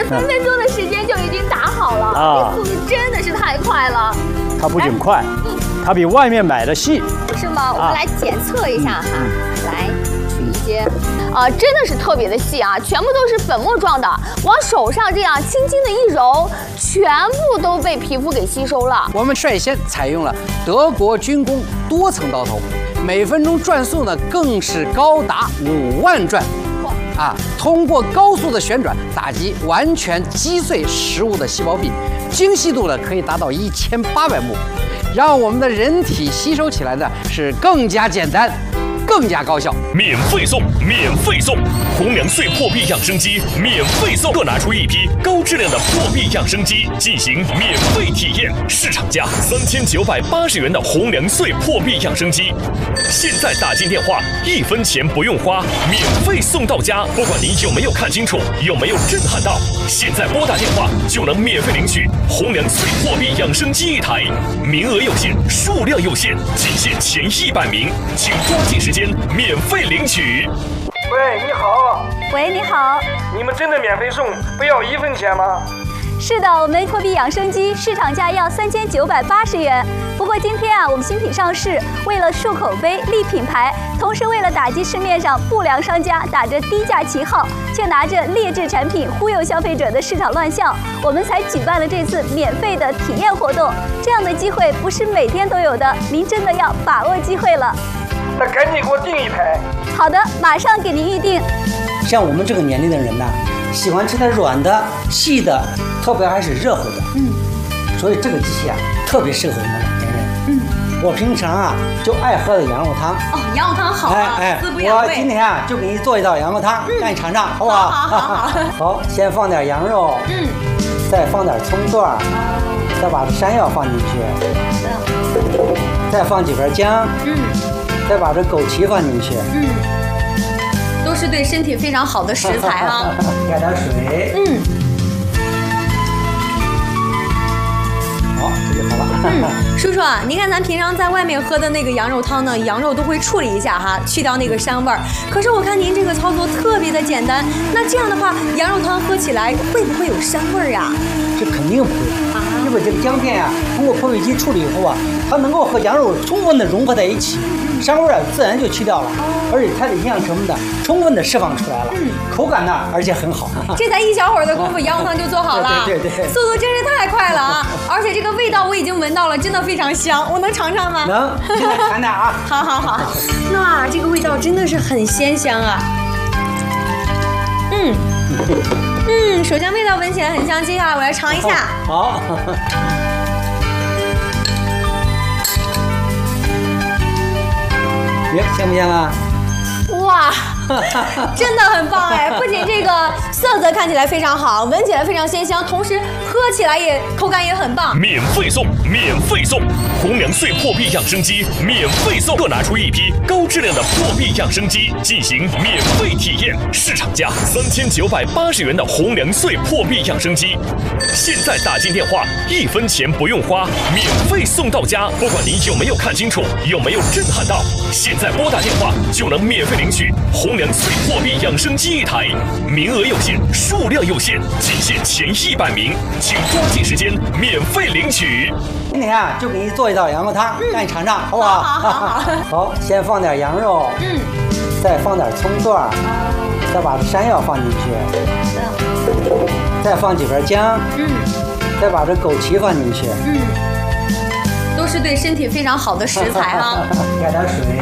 分钟的时间就已经打好了啊！这速度真的是太快了。 它不仅快，它比外面买的细， 是吗？我们来检测一下哈，来取一些。真的是特别的细啊，全部都是粉末状的，往手上这样轻轻的一揉，全部都被皮肤给吸收了。 我们率先采用了德国军工多层刀头，每分钟转速呢更是高达5万转。通过高速的旋转打击，完全击碎食物的细胞壁，精细度呢可以达到1800目，让我们的人体吸收起来呢是更加简单。更加高效， 免费送，免费送！红粮穗破壁养生机免费送，各拿出一批高质量的破壁养生机进行免费体验。市场价3980元的红粮穗破壁养生机，现在打进电话，1分钱不用花，免费送到家。不管你有没有看清楚，有没有震撼到，现在拨打电话就能免费领取红粮穗破壁养生机1台，名额有限，数量有限，仅限前100名，请抓紧时间。免费领取。 喂，你好。 喂，你好。 你们真的免费送，不要1分钱吗？ 是的，我们破壁养生机市场价要3980元。不过今天我们新品上市，为了树口碑、立品牌，同时为了打击市面上不良商家打着低价旗号，却拿着劣质产品忽悠消费者的市场乱象，我们才举办了这次免费的体验活动。这样的机会不是每天都有的，您真的要把握机会了。 那赶紧给我订1台。 好的，马上给您预定。 像我们这个年龄的人呢，喜欢吃点软的、细的，特别还是热乎的。所以这个机器特别适合我们老年人。我平常就爱喝的羊肉汤。 哦，羊肉汤好啊，滋补养胃。 我今天就给你做一道羊肉汤，让你尝尝，好不好？ 好。 好，先放点羊肉，再放点葱段，再把山药放进去，再放几片姜，再把这枸杞放进去， 都是对身体非常好的食材啊。 加点水，好，这就好了。 叔叔啊，您看咱平常在外面喝的那个羊肉汤呢，羊肉都会处理一下哈，去掉那个膻味儿。可是我看您这个操作特别的简单，那这样的话，羊肉汤喝起来会不会有膻味儿呀？ 这肯定不会，因为这个姜片通过破壁机处理以后它能够和羊肉充分的融合在一起，膻味自然就去掉了，而且它的营养成分充分的释放出来了，口感呢而且很好。 这才1小会儿的功夫，羊肉汤就做好了， 对， 速度真是太快了啊！而且这个味道我已经闻到了，真的非常香，我能尝尝吗？ 能，现在尝点啊。 好，那这个味道真的是很鲜香啊。首先味道闻起来很香，接下来我来尝一下。 好。香不香啊？ 哇，真的很棒哎！不仅这个色泽看起来非常好，闻起来非常鲜香，同时喝起来口感也很棒。 免费送，免费送！红粮穗破壁养生机免费送，各拿出一批高质量的破壁养生机进行免费体验。市场价3980元的红粮穗破壁养生机，现在打进电话1分钱不用花，免费送到家。不管你有没有看清楚，有没有震撼到，现在拨打电话就能免费领取红粮穗破壁养生机1台，名额有限，数量有限，仅限前100名，请抓紧时间免费领取。 今天就给你做一道羊肉汤，让你尝尝，好不好？好，先放点羊肉，再放点葱段，再把山药放进去，再放几片姜，再把这枸杞放进去， 都是对身体非常好的食材啊。 加点水。